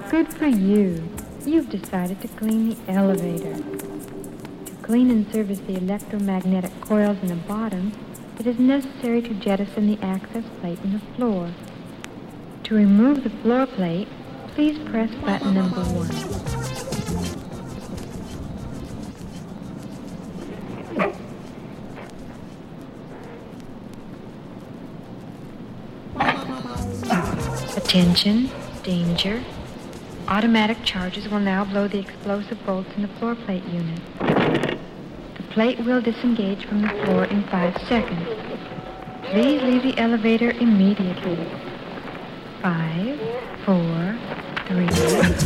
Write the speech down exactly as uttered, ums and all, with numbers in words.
Good for you. You've decided to clean the elevator. To clean and service the electromagnetic coils in the bottom, it is necessary to jettison the access plate in the floor. To remove the floor plate, please press button number one. Attention, danger. Automatic charges will now blow the explosive bolts in the floor plate unit. The plate will disengage from the floor in five seconds. Please leave the elevator immediately. Five, four, three,